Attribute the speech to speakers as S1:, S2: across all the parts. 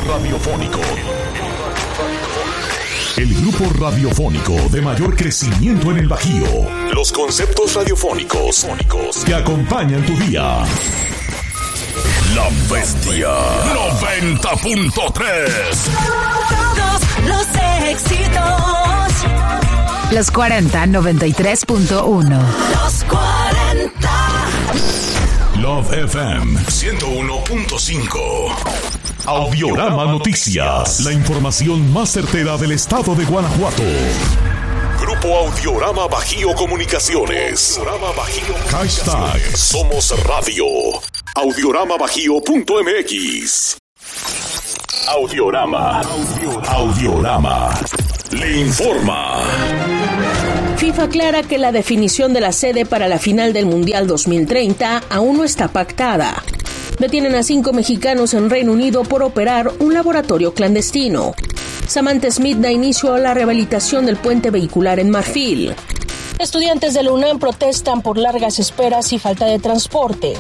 S1: radiofónico. El grupo radiofónico de mayor crecimiento en el Bajío. Los conceptos radiofónicos que acompañan tu día. La Bestia 90.3.
S2: Todos los éxitos.
S3: Los 40 93.1.
S2: Los 40.
S1: Love FM 101.5. Audiorama Noticias. La información más certera del estado de Guanajuato. Grupo Audiorama Bajío Comunicaciones. Hashtag Somos Radio. Audioramabajío.mx. Audiorama. Le informa.
S4: FIFA aclara que la definición de la sede para la final del Mundial 2030 aún no está pactada. Detienen a 5 mexicanos en Reino Unido por operar un laboratorio clandestino. Samantha Smith da inicio a la rehabilitación del puente vehicular en Marfil. Estudiantes de la UNAM protestan por largas esperas y falta de transporte.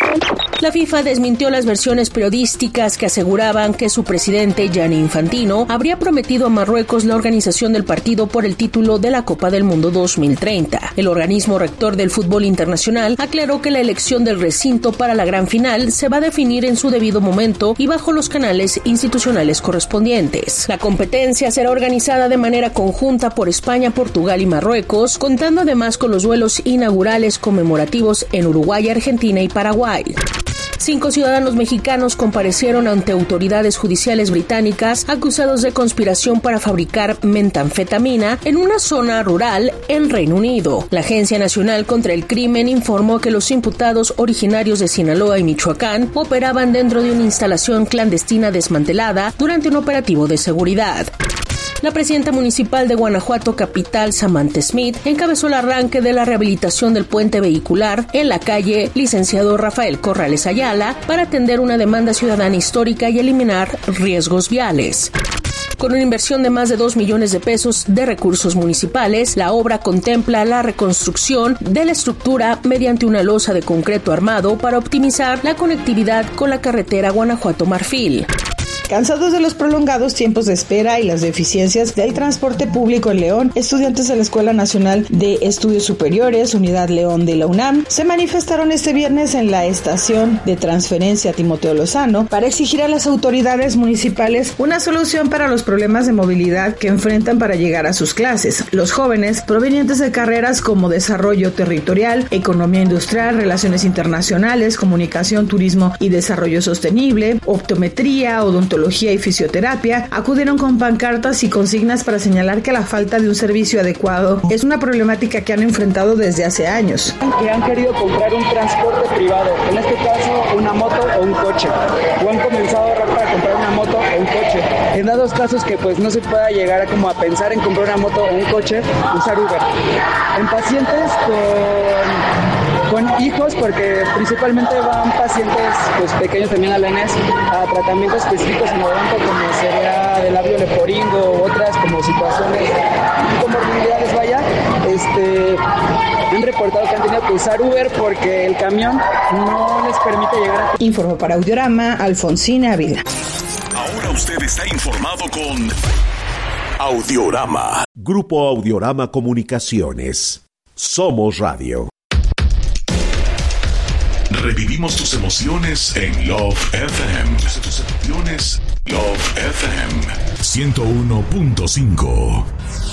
S4: La FIFA desmintió las versiones periodísticas que aseguraban que su presidente, Gianni Infantino, habría prometido a Marruecos la organización del partido por el título de la Copa del Mundo 2030. El organismo rector del fútbol internacional aclaró que la elección del recinto para la gran final se va a definir en su debido momento y bajo los canales institucionales correspondientes. La competencia será organizada de manera conjunta por España, Portugal y Marruecos, contando además con los duelos inaugurales conmemorativos en Uruguay, Argentina y Paraguay. 5 ciudadanos mexicanos comparecieron ante autoridades judiciales británicas acusados de conspiración para fabricar metanfetamina en una zona rural en Reino Unido. La Agencia Nacional contra el Crimen informó que los imputados originarios de Sinaloa y Michoacán operaban dentro de una instalación clandestina desmantelada durante un operativo de seguridad. La presidenta municipal de Guanajuato Capital, Samantha Smith, encabezó el arranque de la rehabilitación del puente vehicular en la calle Licenciado Rafael Corrales Ayala para atender una demanda ciudadana histórica y eliminar riesgos viales. Con una inversión de más de 2 millones de pesos de recursos municipales, la obra contempla la reconstrucción de la estructura mediante una losa de concreto armado para optimizar la conectividad con la carretera Guanajuato-Marfil.
S5: Cansados de los prolongados tiempos de espera y las deficiencias del transporte público en León, estudiantes de la Escuela Nacional de Estudios Superiores, Unidad León de la UNAM, se manifestaron este viernes en la estación de transferencia Timoteo Lozano para exigir a las autoridades municipales una solución para los problemas de movilidad que enfrentan para llegar a sus clases. Los jóvenes, provenientes de carreras como Desarrollo Territorial, Economía Industrial, Relaciones Internacionales, Comunicación, Turismo y Desarrollo Sostenible, Optometría, Odontología y Fisioterapia, acudieron con pancartas y consignas para señalar que la falta de un servicio adecuado es una problemática que han enfrentado desde hace años.
S6: Que han querido comprar un transporte privado, en este caso una moto o un coche, o han comenzado a ahorrar para comprar una moto o un coche. En dados casos que pues no se pueda llegar a como a pensar en comprar una moto o un coche, usar Uber. En pacientes con hijos, porque principalmente van pacientes pues pequeños también a la ENES a tratamientos específicos en odonto, como sería de labio leporingo u otras como situaciones y comorbilidades, han reportado que han tenido que usar Uber porque el camión no les permite llegar a...
S5: Informó para Audiorama Alfonsina Ávila.
S1: Ahora usted está informado con Audiorama.
S7: Grupo Audiorama Comunicaciones. Somos Radio.
S1: Revivimos tus emociones en Love FM. Tus emociones, Love FM 101.5.